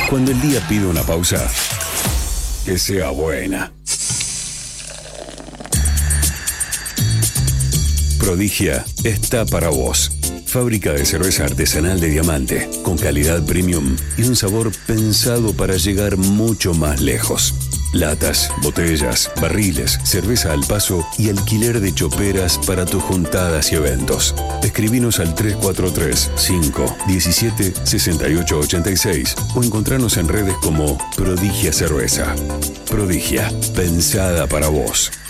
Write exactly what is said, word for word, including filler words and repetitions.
Cuando el día pide una pausa, que sea buena. Prodigia está para vos. Fábrica de cerveza artesanal de Diamante, con calidad premium y un sabor pensado para llegar mucho más lejos. Latas, botellas, barriles, cerveza al paso y alquiler de choperas para tus juntadas y eventos. Escribinos al tres cuatro tres, cinco, diecisiete, sesenta y ocho ochenta y seis o encontranos en redes como Prodigia Cerveza. Prodigia, pensada para vos.